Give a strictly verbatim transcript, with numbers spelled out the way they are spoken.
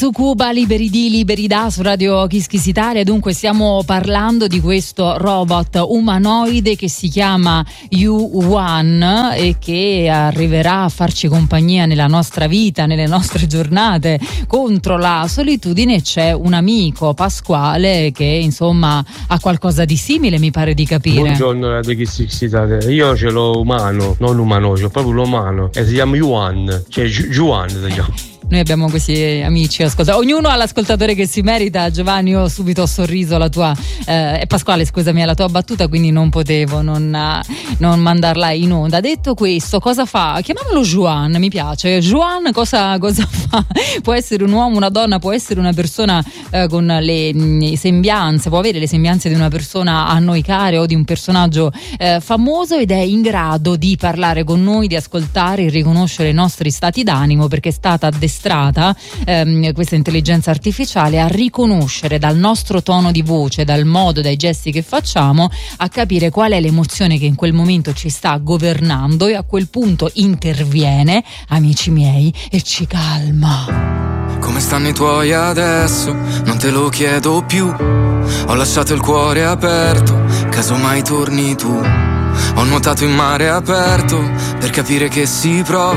su Cuba, liberi di, liberi da, su Radio Kiss Kiss Italia. Dunque stiamo parlando di questo robot umanoide che si chiama U uno e che arriverà a farci compagnia nella nostra vita, nelle nostre giornate contro la solitudine. C'è un amico, Pasquale, che insomma ha qualcosa di simile, mi pare di capire. Buongiorno Radio Kiss Kiss Italia, io ce l'ho umano, non umano, c'ho proprio l'umano e si chiama Yuan, cioè Juan si chiama. Noi abbiamo questi amici, ascolta, ognuno ha l'ascoltatore che si merita. Giovanni, io subito ho sorriso alla tua eh, Pasquale, scusami, alla tua battuta, quindi non potevo non, non mandarla in onda. Detto questo, cosa fa? Chiamiamolo Juan, mi piace. Juan cosa, cosa fa? Può essere un uomo, una donna, può essere una persona eh, con le, le sembianze, può avere le sembianze di una persona a noi care o di un personaggio eh, famoso, ed è in grado di parlare con noi, di ascoltare e riconoscere i nostri stati d'animo, perché è stata addestrata Ehm, questa intelligenza artificiale a riconoscere dal nostro tono di voce, dal modo, dai gesti che facciamo, a capire qual è l'emozione che in quel momento ci sta governando, e a quel punto interviene, amici miei, e ci calma. Come stanno i tuoi adesso? Non te lo chiedo più. Ho lasciato il cuore aperto, casomai torni tu. Ho nuotato in mare aperto per capire che si prova